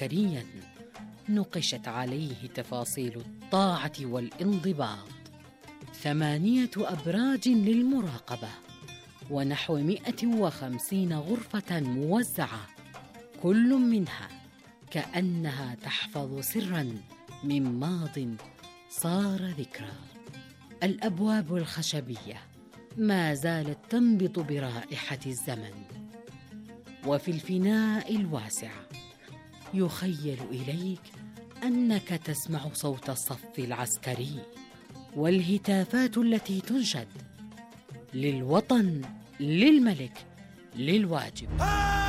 عسكرياً نقشت عليه تفاصيل الطاعة والانضباط. 8 أبراج للمراقبة، ونحو 150 غرفة موزعة، كل منها كأنها تحفظ سراً من ماضٍ صار ذكرى. الأبواب الخشبية ما زالت تنبط برائحة الزمن، وفي الفناء الواسع يخيل إليك أنك تسمع صوت الصف العسكري والهتافات التي تنشد: للوطن، للملك، للواجب.